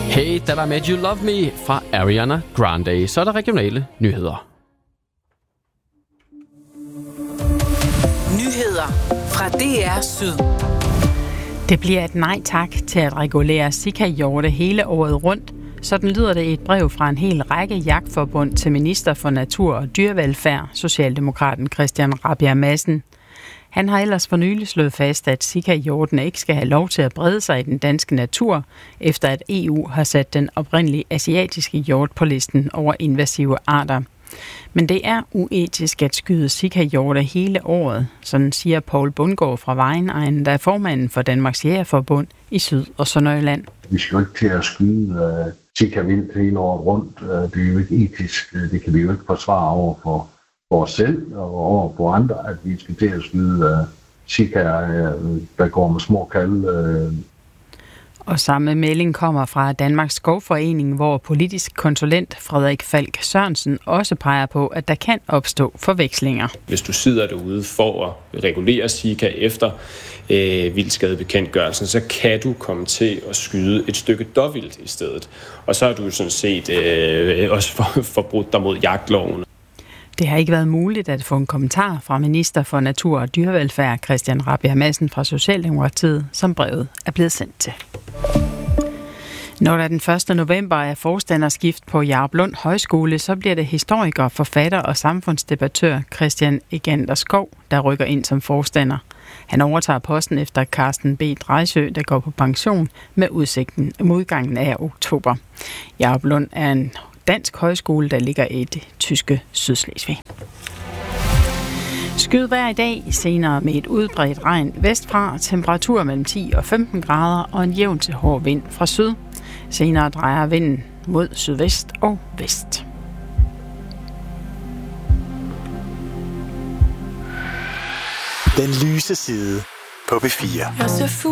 Hey, That I Made You Love Me fra Ariana Grande. Så er der regionale nyheder. Nyheder fra DR Syd. Det bliver et nej tak til at regulere sikahjorte hele året rundt. Sådan lyder det i et brev fra en hel række jagtforbund til minister for natur og dyrevelfærd, Socialdemokraten Christian Rabjerg Madsen. Han har ellers for nylig slået fast, at sikahjortene ikke skal have lov til at brede sig i den danske natur, efter at EU har sat den oprindelige asiatiske hjort på listen over invasive arter. Men det er uetisk at skyde sikahjorte hele året, sådan siger Poul Bundgaard fra Vejenegnen, der er formanden for Danmarks Jægerforbund i Syd- og Sønderjylland. Vi skal jo ikke til at skyde sikavildt hele året rundt. Det er jo ikke etisk. Det kan vi jo ikke forsvare over for os selv og over for andre, at vi skal til at skyde sikaer, der går med små kalve. Og samme melding kommer fra Danmarks Skovforening, hvor politisk konsulent Frederik Falk Sørensen også peger på, at der kan opstå forvekslinger. Hvis du sidder derude for at regulere sika efter vildskadebekendtgørelsen, så kan du komme til at skyde et stykke dåvildt i stedet. Og så har du sådan set også forbrudt dig mod jagtloven. Det har ikke været muligt at få en kommentar fra minister for natur og dyrevelfærd Christian Rabjerg Madsen fra Socialdemokratiet, som brevet er blevet sendt til. Når der den 1. november er forstanderskift på Jaruplund Højskole, så bliver det historiker, forfatter og samfundsdebattør Christian Egander Skov, der rykker ind som forstander. Han overtager posten efter Carsten B. Drejsø, der går på pension med udgangen af oktober. Jaruplund er en dansk højskole, der ligger i det tyske Sydslesvig. Skyd vejr i dag, senere med et udbredt regn vestfra, temperatur mellem 10 og 15 grader og en jævn til hård vind fra syd. Senere drejer vinden mod sydvest og vest. Den lyse side på P4.